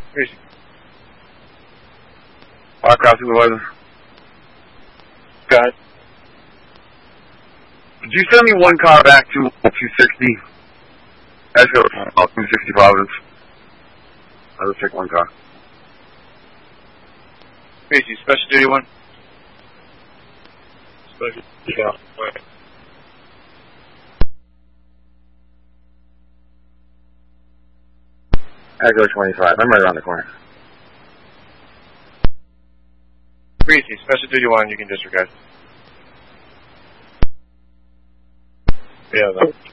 Greasy. Aircraft supervisor. Got it. Could you send me one car back to 260? Actually, 260 Providence. I'll just take one car. Greasy, special duty one. Special duty one. Echo 25. I'm right around the corner. Greasy, special duty one, you can disregard. Yeah,